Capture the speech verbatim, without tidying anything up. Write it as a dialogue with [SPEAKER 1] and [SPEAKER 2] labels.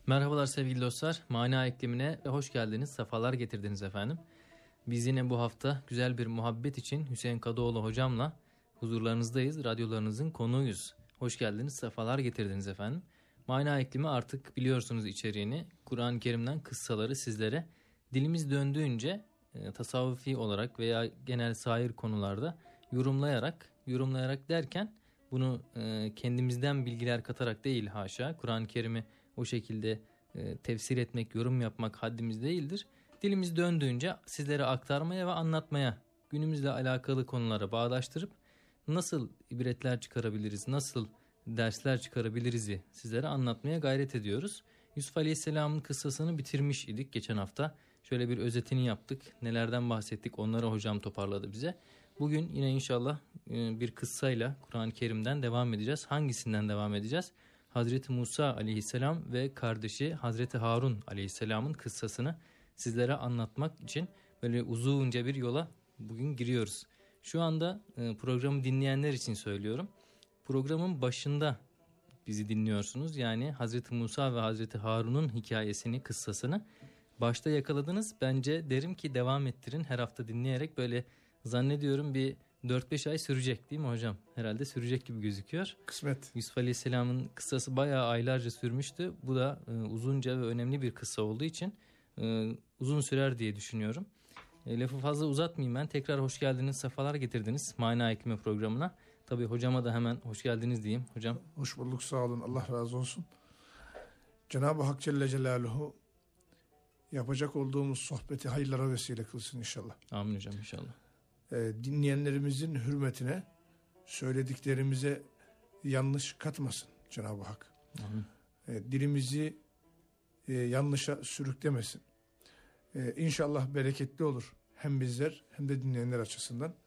[SPEAKER 1] Merhabalar sevgili dostlar. Mana iklimine hoş geldiniz. Sefalar getirdiniz efendim. Biz yine bu hafta güzel bir muhabbet için Hüseyin Kadıoğlu hocamla huzurlarınızdayız. Radyolarınızın konuğuyuz. Hoş geldiniz. Sefalar getirdiniz efendim. Mana iklimi artık biliyorsunuz içeriğini. Kur'an-ı Kerim'den kıssaları sizlere dilimiz döndüğünce e, tasavvufi olarak veya genel sair konularda yorumlayarak, yorumlayarak derken bunu e, kendimizden bilgiler katarak değil haşa. Kur'an-ı Kerim'i o şekilde e, tefsir etmek, yorum yapmak haddimiz değildir. Dilimiz döndüğünce sizlere aktarmaya ve anlatmaya, günümüzle alakalı konulara bağdaştırıp nasıl ibretler çıkarabiliriz, nasıl dersler çıkarabiliriz'i sizlere anlatmaya gayret ediyoruz. Yusuf Aleyhisselam'ın kıssasını bitirmiş idik geçen hafta. Şöyle bir özetini yaptık. Nelerden bahsettik onları hocam toparladı bize. Bugün yine inşallah bir kıssayla Kur'an-ı Kerim'den devam edeceğiz. Hangisinden devam edeceğiz? Hazreti Musa aleyhisselam ve kardeşi Hazreti Harun aleyhisselamın kıssasını sizlere anlatmak için böyle uzunca bir yola bugün giriyoruz. Şu anda programı dinleyenler için söylüyorum. Programın başında bizi dinliyorsunuz. Yani Hazreti Musa ve Hazreti Harun'un hikayesini, kıssasını başta yakaladınız. Bence derim ki devam ettirin her hafta dinleyerek, böyle zannediyorum bir dört beş ay sürecek değil mi hocam? Herhalde sürecek gibi gözüküyor.
[SPEAKER 2] Kısmet.
[SPEAKER 1] Yusuf Aleyhisselam'ın kıssası bayağı aylarca sürmüştü. Bu da e, uzunca ve önemli bir kıssa olduğu için e, uzun sürer diye düşünüyorum. E, lafı fazla uzatmayayım ben. Tekrar hoş geldiniz, sefalar getirdiniz Mana Eklime programına. Tabii hocama da hemen hoş geldiniz diyeyim. Hocam.
[SPEAKER 2] Hoş bulduk, sağ olun, Allah razı olsun. Cenab-ı Hak Celle Celaluhu yapacak olduğumuz sohbeti hayırlara vesile kılsın inşallah.
[SPEAKER 1] Amin hocam inşallah.
[SPEAKER 2] Ee, dinleyenlerimizin hürmetine söylediklerimize yanlış katmasın Cenab-ı Hak.
[SPEAKER 1] Amin.
[SPEAKER 2] Ee, dilimizi e, yanlışa sürüklemesin. Ee, İnşallah bereketli olur hem bizler hem de dinleyenler açısından.